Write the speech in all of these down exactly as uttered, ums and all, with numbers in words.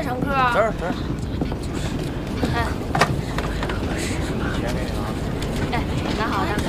在上课？ 这儿这儿。 哎，哎，拿好的。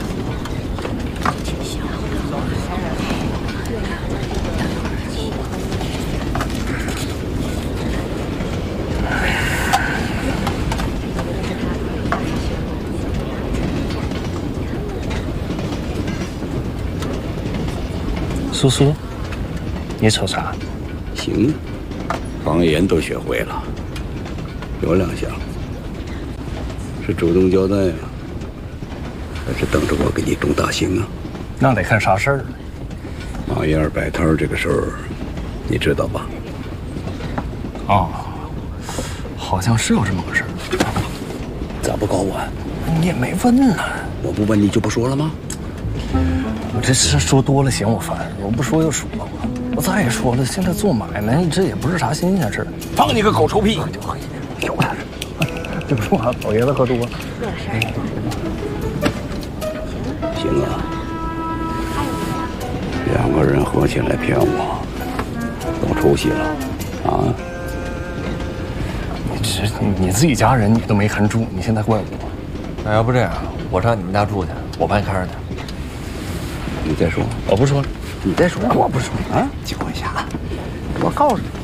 叔叔，你瞅啥？ 行，方言都学会了，有两项。是主动交代啊，还是等着我给你动大刑啊？ 那得看啥事儿。 马燕儿摆摊这个事儿，你知道吧？ 哦，好像是有这么个事儿。 咋不告我？ 你也没问呢。 我不问你就不说了吗？ 我这事说多了嫌我烦，我不说又说了。我再说了，现在做买卖这也不是啥新鲜事儿。 放你个狗臭屁！ 有他对不住啊，老爷子喝多了。 行啊，两个人合起来骗我，有出息了啊！ 你这你自己家人你都没看住，你现在怪我？ 那要不这样，我上你们家住去，我帮你看着点。 你再说， 我不说了。 你再说， 我不说啊！就一下，我告诉你。